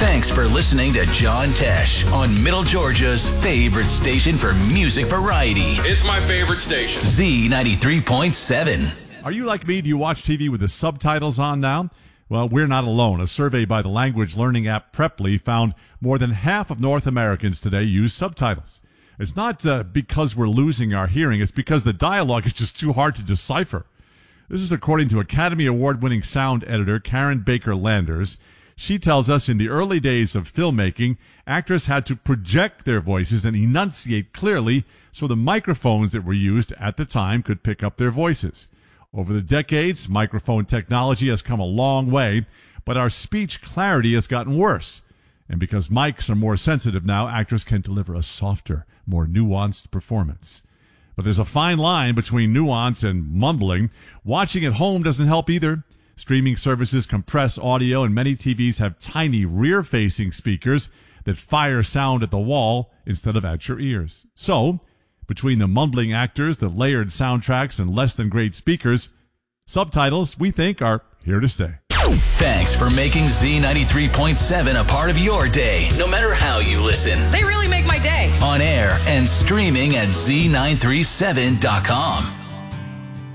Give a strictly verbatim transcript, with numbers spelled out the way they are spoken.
Thanks for listening to John Tesh on Middle Georgia's favorite station for music variety. It's my favorite station. Z ninety-three point seven. Are you like me? Do you watch T V with the subtitles on now? Well, we're not alone. A survey by the language learning app Preply found more than half of North Americans today use subtitles. It's not uh, because we're losing our hearing. It's because the dialogue is just too hard to decipher. This is according to Academy Award-winning sound editor Karen Baker Landers. She tells us in the early days of filmmaking, actors had to project their voices and enunciate clearly so the microphones that were used at the time could pick up their voices. Over the decades, microphone technology has come a long way, but our speech clarity has gotten worse. And because mics are more sensitive now, actors can deliver a softer, more nuanced performance. But there's a fine line between nuance and mumbling. Watching at home doesn't help either. Streaming services compress audio, and many T Vs have tiny rear-facing speakers that fire sound at the wall instead of at your ears. So, between the mumbling actors, the layered soundtracks, and less than great speakers, subtitles, we think, are here to stay. Thanks for making Z ninety-three point seven a part of your day, no matter how you listen. They really make my day. On air and streaming at Z nine three seven dot com.